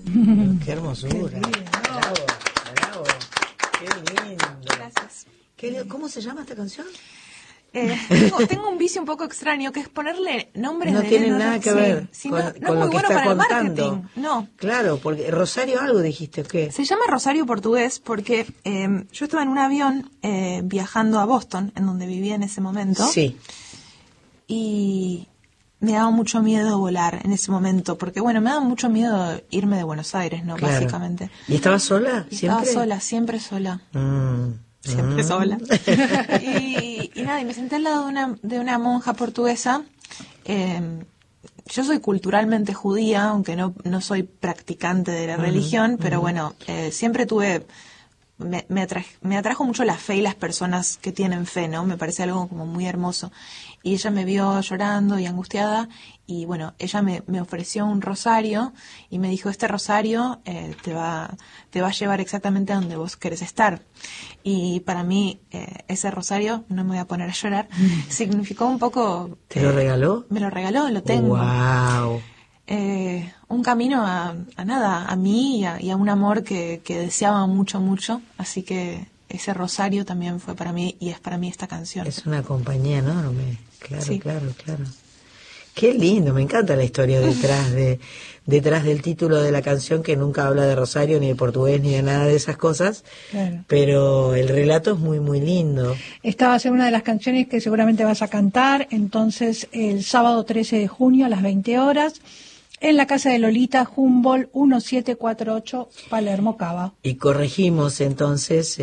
Qué hermosura. Bravo, bravo. Qué lindo. Gracias. ¿Cómo se llama esta canción? Tengo un vicio un poco extraño, que es ponerle nombres no de... Tiene nada que ver con lo muy que bueno está para contando. el marketing. No. Claro, porque Rosario algo dijiste, ¿qué? Se llama Rosario Portugués porque yo estaba en un avión viajando a Boston, en donde vivía en ese momento. Sí. Y me daba mucho miedo volar en ese momento, porque me daba mucho miedo irme de Buenos Aires, ¿no? Claro. Básicamente. ¿Y estabas sola? Estaba ¿Siempre? sola, siempre sola. Siempre sola. Y nada, y me senté al lado de una monja portuguesa. Yo soy culturalmente judía, aunque no soy practicante de la religión, pero siempre tuve... Me atrajo mucho la fe y las personas que tienen fe, ¿no? Me parece algo como muy hermoso. Y ella me vio llorando y angustiada y ella me ofreció un rosario y me dijo, este rosario te va a llevar exactamente a donde vos querés estar. Y para mí ese rosario, no me voy a poner a llorar, significó un poco... ¿Te lo regaló? Me lo regaló, lo tengo. ¡Wow! Un camino a mí y a un amor que deseaba mucho, mucho. Así que ese rosario también fue para mí y es para mí esta canción. Es una compañía enorme. Claro, sí. claro. Qué lindo, me encanta la historia detrás del título de la canción, que nunca habla de Rosario, ni de portugués, ni de nada de esas cosas. Claro. Pero el relato es muy, muy lindo. Esta va a ser una de las canciones que seguramente vas a cantar, entonces, el sábado 13 de junio a las 20 horas. En la casa de Lolita, Humboldt 1748, Palermo, Cava. Y corregimos entonces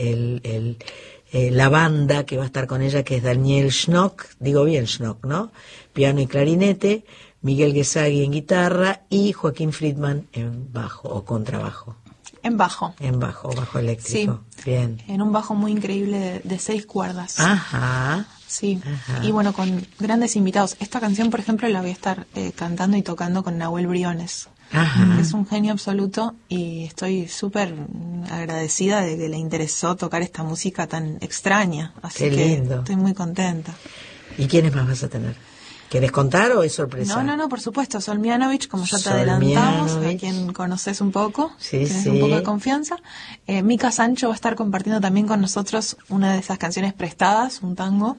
la banda que va a estar con ella, que es Daniel Schnock, digo bien Schnock, ¿no? Piano y clarinete, Miguel Guesagui en guitarra y Joaquín Friedman en bajo o contrabajo. En bajo. En bajo eléctrico. Sí. Bien. En un bajo muy increíble de 6 cuerdas. Ajá. Sí, Ajá. y con grandes invitados. Esta canción, por ejemplo, la voy a estar cantando y tocando con Nahuel Briones. Ajá. Es un genio absoluto y estoy súper agradecida de que le interesó tocar esta música tan extraña. Así Qué que lindo. estoy muy contenta. ¿Y quiénes más vas a tener? ¿Querés contar o es sorpresa? No, por supuesto. Sol Mianovich, como ya te Sol adelantamos, Mianovich. a quien conoces un poco, Sí, tenés sí. un poco de confianza. Mica Sancho va a estar compartiendo también con nosotros una de esas canciones prestadas, un tango.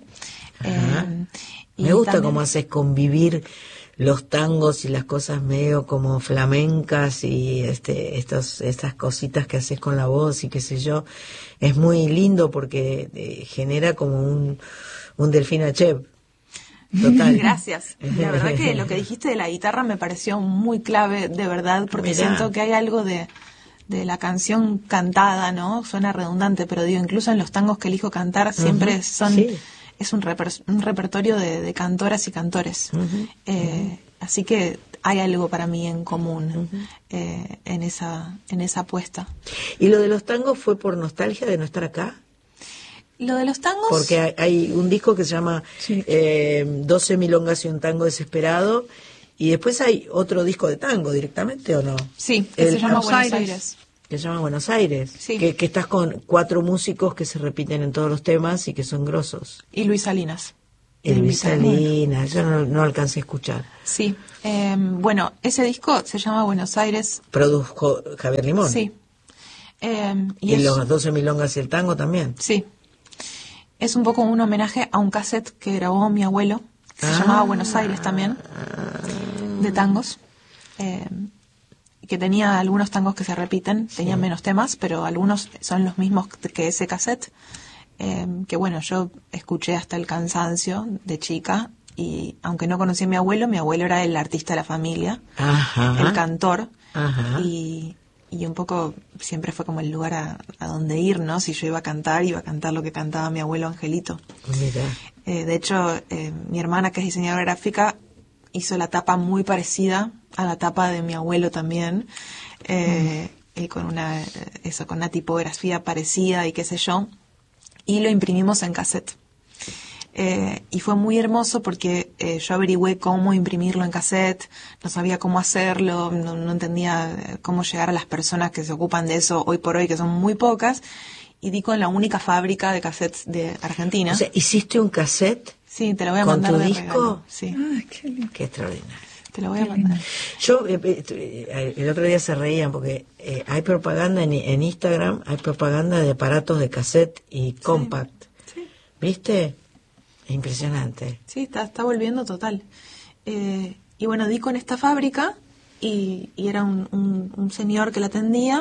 Me gusta también... cómo haces convivir los tangos y las cosas medio como flamencas y estas cositas que haces con la voz y qué sé yo. Es muy lindo porque genera como un Delfín Achev. Total. Gracias. La verdad que lo que dijiste de la guitarra me pareció muy clave, de verdad, porque Mirá. siento que hay algo de la canción cantada, ¿no? Suena redundante, pero digo, incluso en los tangos que elijo cantar siempre son... Sí. Es un repertorio de cantoras y cantores. Así que hay algo para mí en común en esa apuesta. ¿Y lo de los tangos fue por nostalgia de no estar acá? Lo de los tangos... Porque hay un disco que se llama 12 milongas y un tango desesperado, y después hay otro disco de tango directamente, ¿o no? Sí, que se llama Buenos Aires. Que se llama Buenos Aires. Sí. Que estás con 4 músicos que se repiten en todos los temas y que son grosos. Y Luis Salinas. Y Luis Salinas, yo no alcancé a escuchar. Sí. Ese disco se llama Buenos Aires. Produjo Javier Limón. Sí. Y los 12 milongas y el tango también. Sí. Es un poco un homenaje a un cassette que grabó mi abuelo, que se llamaba Buenos Aires también, de tangos, que tenía algunos tangos que se repiten, tenían menos temas, pero algunos son los mismos que ese cassette, que yo escuché hasta el cansancio de chica, y aunque no conocí a mi abuelo era el artista de la familia, el cantor, y un poco siempre fue como el lugar a donde ir, ¿no? Si yo iba a cantar lo que cantaba mi abuelo Angelito. Mira. De hecho, mi hermana, que es diseñadora gráfica, hizo la tapa muy parecida a la tapa de mi abuelo también, con una tipografía parecida y qué sé yo, y lo imprimimos en cassette. Y fue muy hermoso porque yo averigüé cómo imprimirlo en cassette, no sabía cómo hacerlo, no entendía cómo llegar a las personas que se ocupan de eso hoy por hoy, que son muy pocas, y di con la única fábrica de cassettes de Argentina. O sea, ¿hiciste un cassette? Sí, te lo voy a ¿Con mandar tu de disco? regalo. Sí. Ah, qué lindo. Qué extraordinario. Te lo voy a mandar. Yo, el otro día se reían porque hay propaganda en Instagram, hay propaganda de aparatos de cassette y compact. Sí. ¿Viste? Impresionante. Sí, está volviendo total. Y bueno, di con esta fábrica y era un señor que la atendía,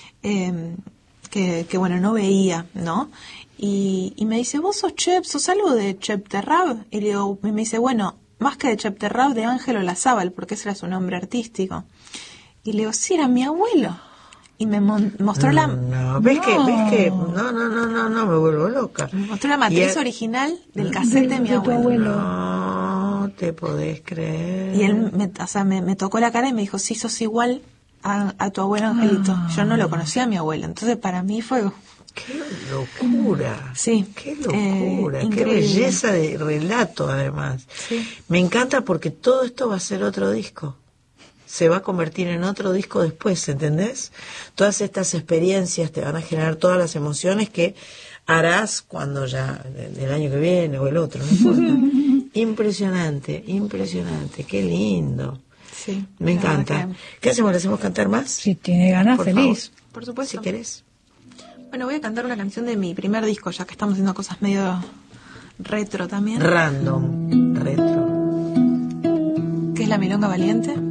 que bueno, no veía, ¿no? Y me dice, ¿vos sos chef? ¿Sos algo de Chef Terrab? Y me dice, bueno, más que de Chef Terrab, de Ángel Olazábal, porque ese era su nombre artístico. Y le digo, sí, era mi abuelo. Y me mostró la... No, ¿ves que? No, me vuelvo loca. Me mostró la matriz original del cassette de mi abuelo. No te podés creer. Y él me tocó la cara y me dijo, sí, sos igual a tu abuelo Angelito. Yo no lo conocía a mi abuelo. Entonces para mí fue... ¡Qué locura! Sí. ¡Qué locura! ¡Qué Increíble. belleza de relato, además! Sí. Me encanta porque todo esto va a ser otro disco. Se va a convertir en otro disco después, ¿entendés? Todas estas experiencias te van a generar todas las emociones que harás cuando ya, el año que viene o el otro, no importa. Impresionante, qué lindo. Sí. Me encanta. ¿Qué hacemos? ¿Le hacemos cantar más? Si tiene ganas, Por feliz. favor. Por supuesto. Si querés. Bueno, voy a cantar una canción de mi primer disco, ya que estamos haciendo cosas medio retro también. Random, retro. Que es La Milonga Valiente.